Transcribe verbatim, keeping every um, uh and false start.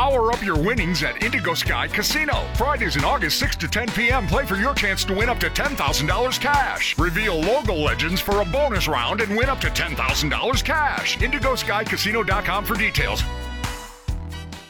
Power up your winnings at Indigo Sky Casino. Fridays in August, six to ten p.m. Play for your chance to win up to ten thousand dollars cash. Reveal logo legends for a bonus round and win up to ten thousand dollars cash. Indigo Sky Casino dot com for details.